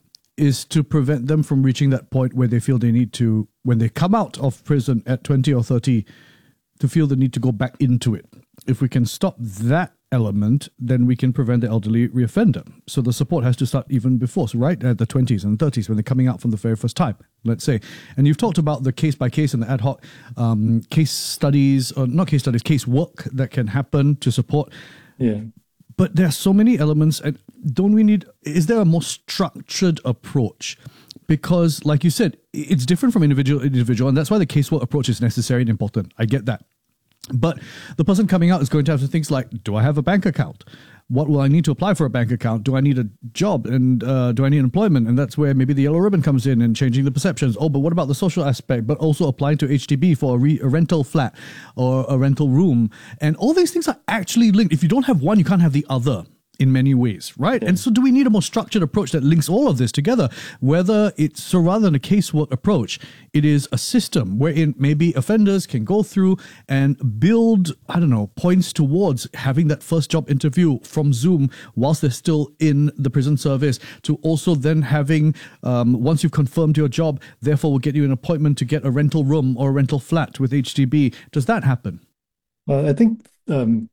is to prevent them from reaching that point where they feel they need to, when they come out of prison at twenty or thirty, to feel the need to go back into it. If we can stop that element, then we can prevent the elderly reoffender. So the support has to start even before, so right at the twenties and thirties when they're coming out from the very first time, let's say. And you've talked about the case by case and the ad hoc um, case studies, or not case studies, case work that can happen to support. Yeah. But there are so many elements, and don't we need, is there a more structured approach? Because like you said, it's different from individual to individual, and that's why the casework approach is necessary and important. I get that. But the person coming out is going to have to things like, do I have a bank account? What will I need to apply for a bank account? Do I need a job? And uh, do I need employment? And that's where maybe the yellow ribbon comes in and changing the perceptions. Oh, but what about the social aspect? But also applying to H D B for a, re- a rental flat or a rental room. And all these things are actually linked. If you don't have one, you can't have the other in many ways, right? And so do we need a more structured approach that links all of this together? Whether it's, so rather than a casework approach, it is a system wherein maybe offenders can go through and build, I don't know, points towards having that first job interview from Zoom whilst they're still in the prison service, to also then having, um, once you've confirmed your job, therefore will get you an appointment to get a rental room or a rental flat with H D B. Does that happen? Well, I think um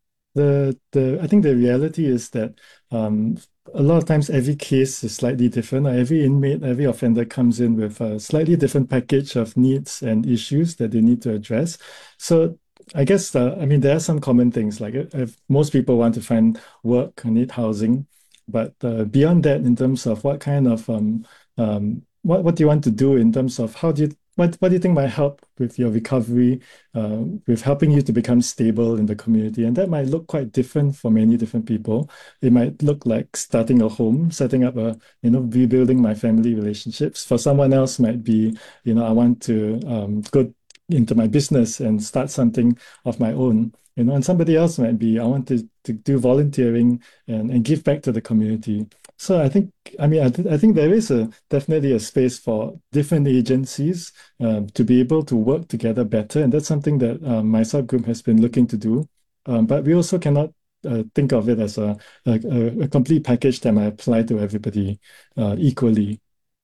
The the I think the reality is that um, a lot of times every case is slightly different. Every inmate, every offender comes in with a slightly different package of needs and issues that they need to address. So I guess uh, I mean there are some common things, like if, if most people want to find work and need housing, but uh, beyond that, in terms of what kind of um, um, what what do you want to do in terms of how do you What what do you think might help with your recovery, uh, with helping you to become stable in the community? And that might look quite different for many different people. It might look like starting a home, setting up a, you know, rebuilding my family relationships. For someone else, might be, you know, I want to um, go into my business and start something of my own. You know, and somebody else might be, I want to, to do volunteering and, and give back to the community. So I think, I mean, I, th- I think there is a definitely a space for different agencies um, to be able to work together better. And that's something that um, my subgroup has been looking to do. Um, but we also cannot uh, think of it as a, a, a complete package that might apply to everybody uh, equally.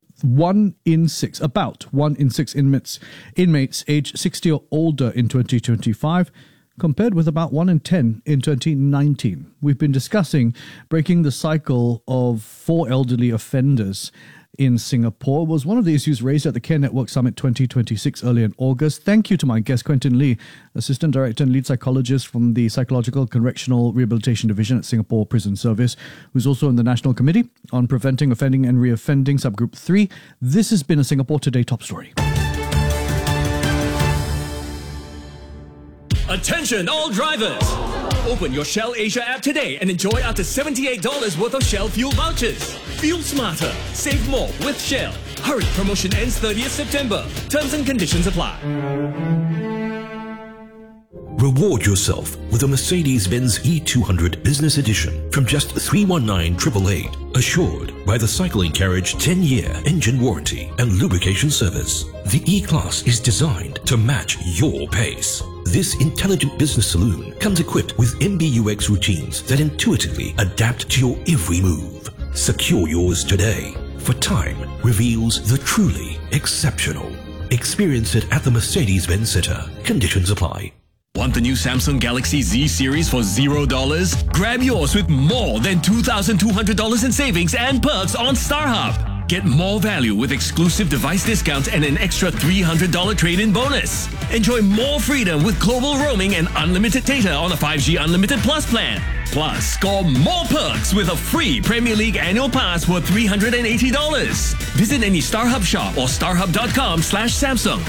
One in six, about one in six inmates, inmates aged sixty or older in twenty twenty-five, compared with about one in ten in twenty nineteen. We've been discussing breaking the cycle of four elderly offenders in Singapore. Was one of the issues raised at the Care Network Summit twenty twenty-six earlier in August. Thank you to my guest, Quentin Lee, Assistant Director and Lead Psychologist from the Psychological Correctional Rehabilitation Division at Singapore Prison Service, who's also in the National Committee on Preventing Offending and Reoffending, Subgroup three. This has been a Singapore Today top story. Attention all drivers! Open your Shell Asia app today and enjoy up to seventy-eight dollars worth of Shell fuel vouchers. Fuel smarter, save more with Shell. Hurry, promotion ends thirtieth September. Terms and conditions apply. Reward yourself with a Mercedes-Benz E two hundred Business Edition from just three hundred nineteen thousand eight hundred eight, assured by the Cycling Carriage ten-year engine warranty and lubrication service. The E-Class is designed to match your pace. This intelligent business saloon comes equipped with M B U X routines that intuitively adapt to your every move. Secure yours today, for time reveals the truly exceptional. Experience it at the Mercedes-Benz Center. Conditions apply. Want the new Samsung Galaxy Z series for zero dollars? Grab yours with more than two thousand two hundred dollars in savings and perks on StarHub. Get more value with exclusive device discounts and an extra three hundred dollars trade-in bonus. Enjoy more freedom with global roaming and unlimited data on a five G Unlimited Plus plan. Plus, score more perks with a free Premier League annual pass worth three hundred eighty dollars. Visit any StarHub shop or starhub dot com slash Samsung.